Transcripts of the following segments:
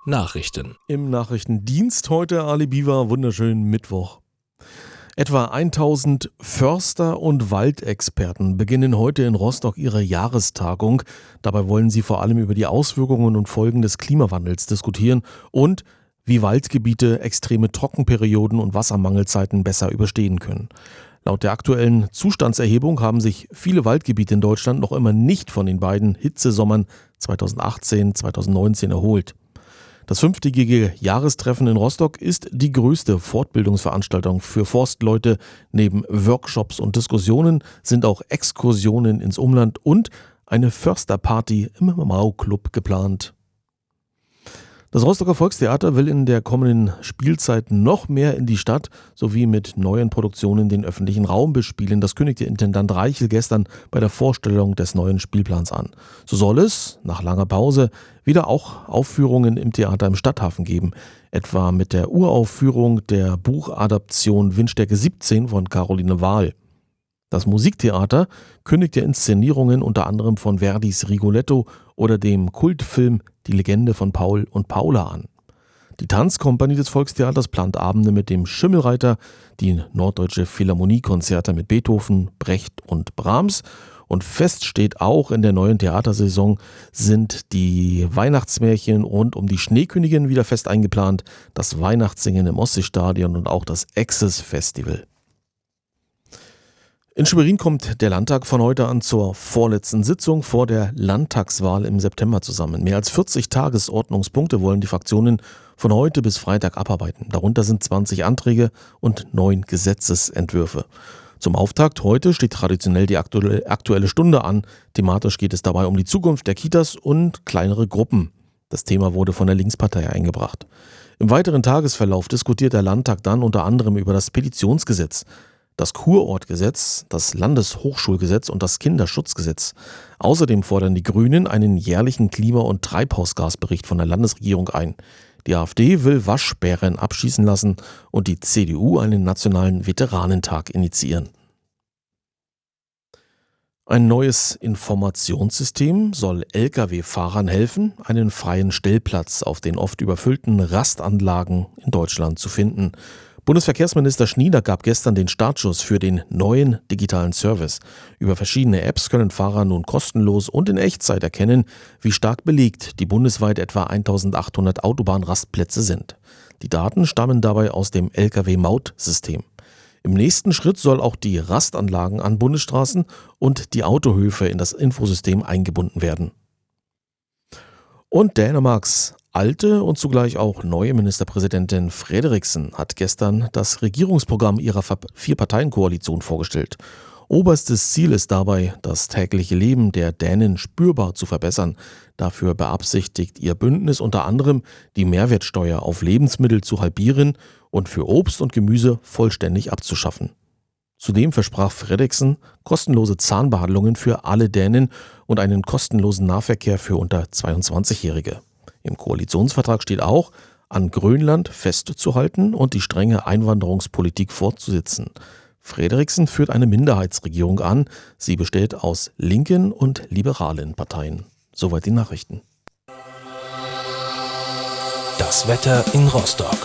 Nachrichten. Im Nachrichtendienst heute Ali Biwa, wunderschönen Mittwoch. Etwa 1000 Förster- und Waldexperten beginnen heute in Rostock ihre Jahrestagung. Dabei wollen sie vor allem über die Auswirkungen und Folgen des Klimawandels diskutieren und wie Waldgebiete extreme Trockenperioden und Wassermangelzeiten besser überstehen können. Laut der aktuellen Zustandserhebung haben sich viele Waldgebiete in Deutschland noch immer nicht von den beiden Hitzesommern 2018-2019 erholt. Das 5-tägige Jahrestreffen in Rostock ist die größte Fortbildungsveranstaltung für Forstleute. Neben Workshops und Diskussionen sind auch Exkursionen ins Umland und eine Försterparty im Mau-Club geplant. Das Rostocker Volkstheater will in der kommenden Spielzeit noch mehr in die Stadt sowie mit neuen Produktionen den öffentlichen Raum bespielen. Das kündigte Intendant Reichel gestern bei der Vorstellung des neuen Spielplans an. So soll es, nach langer Pause, wieder auch Aufführungen im Theater im Stadthafen geben. Etwa mit der Uraufführung der Buchadaption Windstärke 17 von Caroline Wahl. Das Musiktheater kündigte Inszenierungen unter anderem von Verdis Rigoletto oder dem Kultfilm Die Legende von Paul und Paula an. Die Tanzkompanie des Volkstheaters plant Abende mit dem Schimmelreiter, die Norddeutsche Philharmonie-Konzerte mit Beethoven, Brecht und Brahms. Und fest steht auch, in der neuen Theatersaison sind die Weihnachtsmärchen rund um die Schneekönigin wieder fest eingeplant, das Weihnachtssingen im Ostseestadion und auch das Access Festival. In Schwerin kommt der Landtag von heute an zur vorletzten Sitzung vor der Landtagswahl im September zusammen. Mehr als 40 Tagesordnungspunkte wollen die Fraktionen von heute bis Freitag abarbeiten. Darunter sind 20 Anträge und 9 Gesetzesentwürfe. Zum Auftakt heute steht traditionell die aktuelle Stunde an. Thematisch geht es dabei um die Zukunft der Kitas und kleinere Gruppen. Das Thema wurde von der Linkspartei eingebracht. Im weiteren Tagesverlauf diskutiert der Landtag dann unter anderem über das Petitionsgesetz, das Kurortgesetz, das Landeshochschulgesetz und das Kinderschutzgesetz. Außerdem fordern die Grünen einen jährlichen Klima- und Treibhausgasbericht von der Landesregierung ein. Die AfD will Waschbären abschießen lassen und die CDU einen nationalen Veteranentag initiieren. Ein neues Informationssystem soll Lkw-Fahrern helfen, einen freien Stellplatz auf den oft überfüllten Rastanlagen in Deutschland zu finden. Bundesverkehrsminister Schnieder gab gestern den Startschuss für den neuen digitalen Service. Über verschiedene Apps können Fahrer nun kostenlos und in Echtzeit erkennen, wie stark belegt die bundesweit etwa 1800 Autobahnrastplätze sind. Die Daten stammen dabei aus dem Lkw-Maut-System. Im nächsten Schritt soll auch die Rastanlagen an Bundesstraßen und die Autohöfe in das Infosystem eingebunden werden. Und Dänemarks alte und zugleich auch neue Ministerpräsidentin Frederiksen hat gestern das Regierungsprogramm ihrer 4-Parteien-Koalition vorgestellt. Oberstes Ziel ist dabei, das tägliche Leben der Dänen spürbar zu verbessern. Dafür beabsichtigt ihr Bündnis unter anderem, die Mehrwertsteuer auf Lebensmittel zu halbieren und für Obst und Gemüse vollständig abzuschaffen. Zudem versprach Frederiksen kostenlose Zahnbehandlungen für alle Dänen und einen kostenlosen Nahverkehr für unter 22-Jährige. Im Koalitionsvertrag steht auch, an Grönland festzuhalten und die strenge Einwanderungspolitik fortzusetzen. Frederiksen führt eine Minderheitsregierung an. Sie besteht aus linken und liberalen Parteien. Soweit die Nachrichten. Das Wetter in Rostock.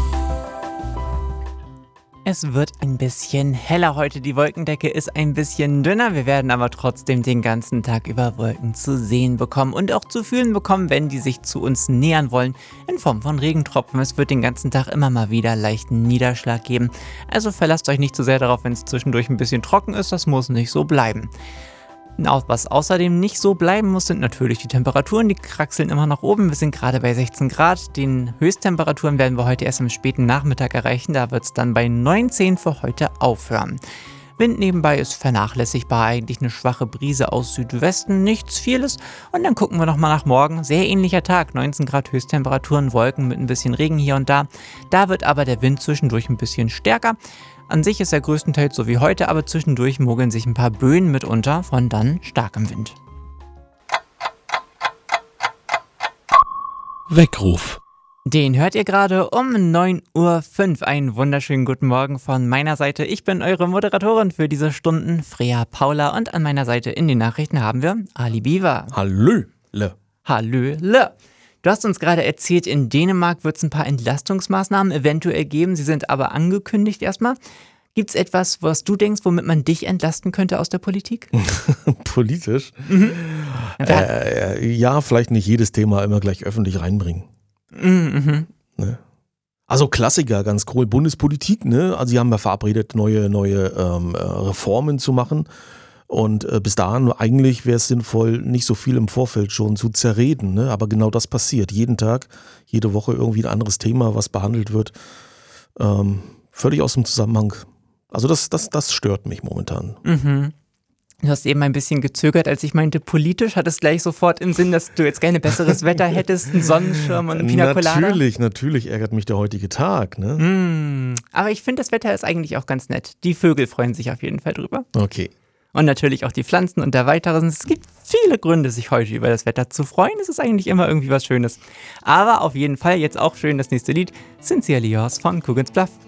Es wird ein bisschen heller heute, die Wolkendecke ist ein bisschen dünner, wir werden aber trotzdem den ganzen Tag über Wolken zu sehen bekommen und auch zu fühlen bekommen, wenn die sich zu uns nähern wollen, in Form von Regentropfen. Es wird den ganzen Tag immer mal wieder leichten Niederschlag geben, also verlasst euch nicht zu sehr darauf, wenn es zwischendurch ein bisschen trocken ist, das muss nicht so bleiben. Was außerdem nicht so bleiben muss, sind natürlich die Temperaturen, die kraxeln immer nach oben. Wir sind gerade bei 16 Grad. Den Höchsttemperaturen werden wir heute erst am späten Nachmittag erreichen. Da wird es dann bei 19 für heute aufhören. Wind nebenbei ist vernachlässigbar, eigentlich eine schwache Brise aus Südwesten, nichts vieles. Und dann gucken wir nochmal nach morgen. Sehr ähnlicher Tag, 19 Grad Höchsttemperaturen, Wolken mit ein bisschen Regen hier und da. Da wird aber der Wind zwischendurch ein bisschen stärker. An sich ist er größtenteils so wie heute, aber zwischendurch mogeln sich ein paar Böen mit unter von dann starkem Wind. Weckruf. Den hört ihr gerade um 9:05 Uhr. Einen wunderschönen guten Morgen von meiner Seite. Ich bin eure Moderatorin für diese Stunden, Freya Paula. Und an meiner Seite in den Nachrichten haben wir Ali Biwa. Hallöle. Hallöle. Du hast uns gerade erzählt, in Dänemark wird es ein paar Entlastungsmaßnahmen eventuell geben. Sie sind aber angekündigt erstmal. Gibt es etwas, was du denkst, womit man dich entlasten könnte aus der Politik? Politisch? Ja, vielleicht nicht jedes Thema immer gleich öffentlich reinbringen. Ne? Also Klassiker, ganz cool. Bundespolitik, ne? Also sie haben ja verabredet, neue Reformen zu machen. Und bis dahin eigentlich wäre es sinnvoll, nicht so viel im Vorfeld schon zu zerreden. Ne? Aber genau das passiert. Jeden Tag, jede Woche irgendwie ein anderes Thema, was behandelt wird. Völlig aus dem Zusammenhang. Also das stört mich momentan. Du hast eben ein bisschen gezögert, als ich meinte politisch. Hattest gleich sofort im Sinn, dass du jetzt gerne besseres Wetter hättest, einen Sonnenschirm und eine Pina Colada? Natürlich ärgert mich der heutige Tag. Ne? Aber ich finde, das Wetter ist eigentlich auch ganz nett. Die Vögel freuen sich auf jeden Fall drüber. Okay. Und natürlich auch die Pflanzen und der Weiteren. Es gibt viele Gründe, sich heute über das Wetter zu freuen. Es ist eigentlich immer irgendwie was Schönes. Aber auf jeden Fall jetzt auch schön das nächste Lied. Sincerely Yours von Coogan's Bluff.